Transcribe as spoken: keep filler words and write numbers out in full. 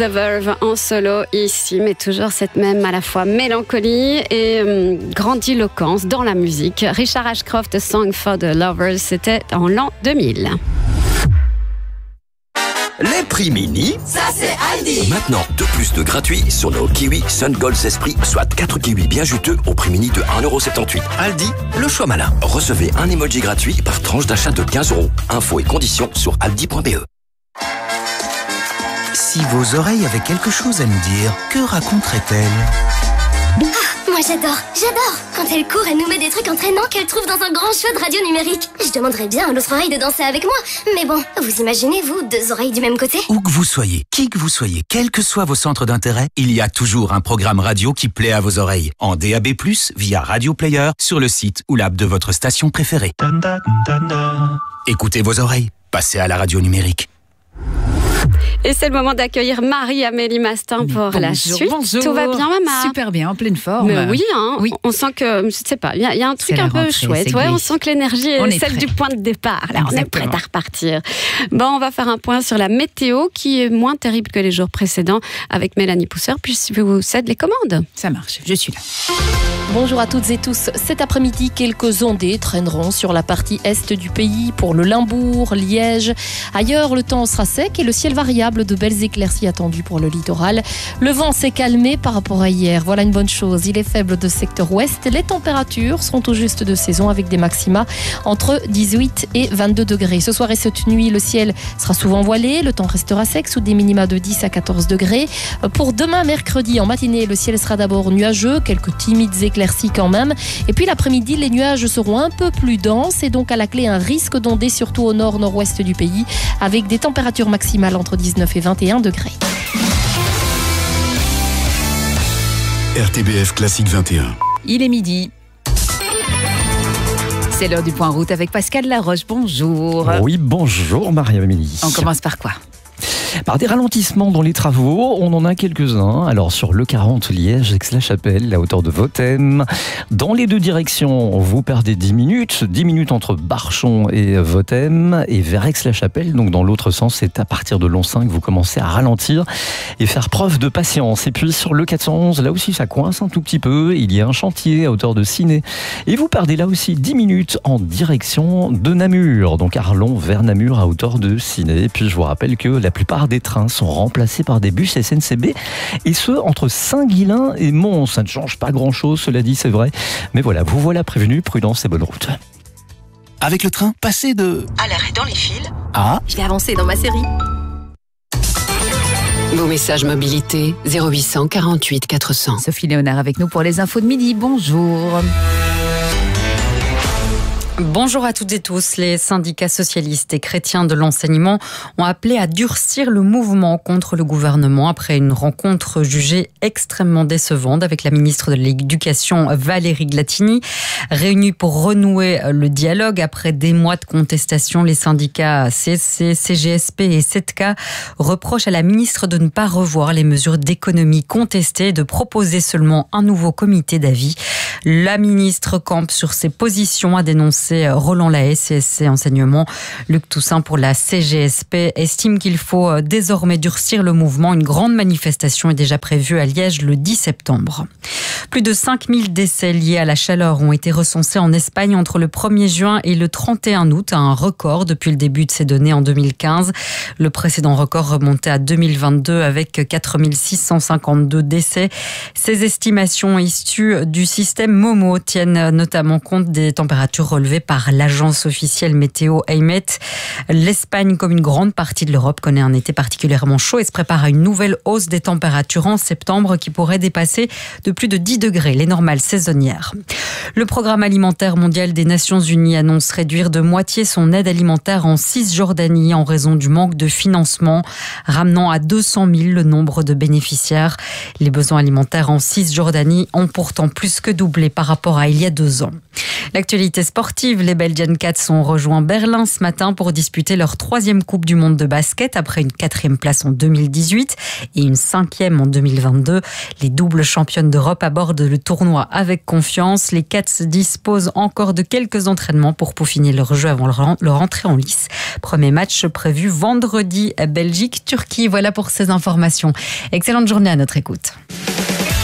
The Verve en solo ici, mais toujours cette même à la fois mélancolie et hum, grandiloquence dans la musique. Richard Ashcroft, Song for the Lovers, c'était en l'an deux mille. Les prix mini, ça c'est Aldi. Maintenant, deux plus de gratuits sur nos kiwis Sun Gold Esprit, soit quatre kiwis bien juteux au prix mini de un euro soixante-dix-huit. Aldi, le choix malin. Recevez un emoji gratuit par tranche d'achat de quinze euros. Infos et conditions sur aldi point b e. Si vos oreilles avaient quelque chose à nous dire, que raconteraient-elles ? Ah, moi j'adore, j'adore. Quand elle court, elle nous met des trucs entraînants qu'elle trouve dans un grand show de radio numérique. Je demanderais bien à l'autre oreille de danser avec moi. Mais bon, vous imaginez, vous, deux oreilles du même côté ? Où que vous soyez, qui que vous soyez, quels que soient vos centres d'intérêt, il y a toujours un programme radio qui plaît à vos oreilles. En D A B plus, via Radio Player, sur le site ou l'app de votre station préférée. Écoutez vos oreilles, passez à la radio numérique. Et c'est le moment d'accueillir Marie-Amélie Mastin pour bonjour, la suite. Bonjour. Tout va bien, maman ? Super bien, en pleine forme. Mais oui, hein, oui, on sent que, je sais pas, il y, y a un truc c'est un la peu rentrée, chouette. c'est Ouais, gris. on sent que l'énergie est, On est celle prêt. du point de départ. Là, on est Exactement. prêt à repartir. Bon, on va faire un point sur la météo qui est moins terrible que les jours précédents avec Mélanie Pousseur, puis je vous cède les commandes. Ça marche, je suis là. Bonjour à toutes et tous. Cet après-midi, quelques ondées traîneront sur la partie est du pays pour le Limbourg, Liège. Ailleurs, le temps sera sec et le ciel variable, de belles éclaircies attendues pour le littoral. Le vent s'est calmé par rapport à hier. Voilà une bonne chose. Il est faible de secteur ouest. Les températures seront tout juste de saison avec des maxima entre dix-huit et vingt-deux degrés. Ce soir et cette nuit, le ciel sera souvent voilé. Le temps restera sec sous des minima de dix à quatorze degrés. Pour demain, mercredi, en matinée, le ciel sera d'abord nuageux. Quelques timides éclaircies quand même. Et puis l'après-midi, les nuages seront un peu plus denses et donc à la clé un risque d'ondées, surtout au nord-nord-ouest du pays, avec des températures maximales entre dix-neuf et vingt et un degrés. R T B F Classique vingt et un. Il est midi. C'est l'heure du point route avec Pascal Laroche. Bonjour. Oui, bonjour Marie-Amélie. On commence par quoi ? Par des ralentissements dans les travaux, on en a quelques-uns. Alors sur le quarante Liège, Aix-la-Chapelle, à hauteur de Vothem. Dans les deux directions, vous perdez dix minutes. dix minutes entre Barchon et Vothem. Et vers Aix-la-Chapelle, donc dans l'autre sens, c'est à partir de Lons cinq que vous commencez à ralentir et faire preuve de patience. Et puis sur le quatre cent onze, là aussi ça coince un tout petit peu. Il y a un chantier à hauteur de Ciney. Et vous perdez là aussi dix minutes en direction de Namur. Donc Arlon vers Namur à hauteur de Ciney. Et puis je vous rappelle que la plupart des trains sont remplacés par des bus S N C B et ce entre Saint-Guilain et Mons. Ça ne change pas grand chose, cela dit, c'est vrai. Mais voilà, vous voilà prévenus, prudence et bonne route. Avec le train, passez de... À l'arrêt dans les fils. Ah, Je vais avancer dans ma série. Vos messages mobilité zéro huit cent quarante-huit quatre cents. Sophie Léonard avec nous pour les infos de midi. Bonjour. Bonjour à toutes et tous. Les syndicats socialistes et chrétiens de l'enseignement ont appelé à durcir le mouvement contre le gouvernement après une rencontre jugée extrêmement décevante avec la ministre de l'Éducation Valérie Glatini. Réunis pour renouer le dialogue après des mois de contestation, les syndicats C S C, C G S P et sept K reprochent à la ministre de ne pas revoir les mesures d'économie contestées et de proposer seulement un nouveau comité d'avis. La ministre campe sur ses positions, a dénoncé Roland Lahaye, C S C Enseignement. Luc Toussaint pour la C G S P estime qu'il faut désormais durcir le mouvement. Une grande manifestation est déjà prévue à Liège le dix septembre. Plus de cinq mille décès liés à la chaleur ont été recensés en Espagne entre le premier juin et le trente et un août, un record depuis le début de ces données en deux mille quinze. Le précédent record remontait à deux mille vingt-deux avec quatre mille six cent cinquante-deux décès. Ces estimations issues du système Momo tiennent notamment compte des températures relevées par l'agence officielle météo AEMET. L'Espagne, comme une grande partie de l'Europe, connaît un été particulièrement chaud et se prépare à une nouvelle hausse des températures en septembre qui pourrait dépasser de plus de dix degrés les normales saisonnières. Le programme alimentaire mondial des Nations Unies annonce réduire de moitié son aide alimentaire en Cisjordanie en raison du manque de financement, ramenant à deux cent mille le nombre de bénéficiaires. Les besoins alimentaires en Cisjordanie ont pourtant plus que doublé doublé par rapport à il y a deux ans. L'actualité sportive, les Belgian Cats ont rejoint Berlin ce matin pour disputer leur troisième Coupe du Monde de basket après une quatrième place en deux mille dix-huit et une cinquième en deux mille vingt-deux. Les doubles championnes d'Europe abordent le tournoi avec confiance. Les Cats disposent encore de quelques entraînements pour peaufiner leur jeu avant leur entrée en lice. Premier match prévu vendredi, Belgique-Turquie. Voilà pour ces informations. Excellente journée à notre écoute.